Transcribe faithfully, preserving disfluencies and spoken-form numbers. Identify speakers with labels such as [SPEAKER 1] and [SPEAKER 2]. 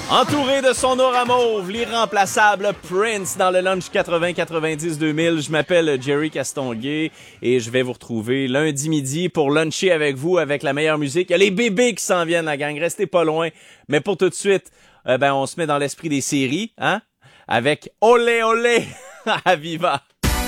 [SPEAKER 1] Entouré de son aura mauve, l'irremplaçable Prince dans le Lunch quatre-vingts quatre-vingt-dix deux mille. Je m'appelle Jerry Castonguay et je vais vous retrouver lundi midi pour luncher avec vous avec la meilleure musique. Il y a les bébés qui s'en viennent, la gang. Restez pas loin. Mais pour tout de suite, euh, ben on se met dans l'esprit des séries, hein? Avec Olé Olé à Viva.